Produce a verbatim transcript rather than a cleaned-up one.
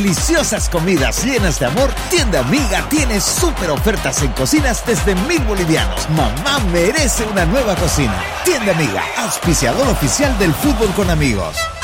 Deliciosas comidas llenas de amor, Tienda Amiga tiene súper ofertas en cocinas desde mil bolivianos. Mamá merece una nueva cocina. Tienda Amiga, auspiciador oficial del fútbol con amigos.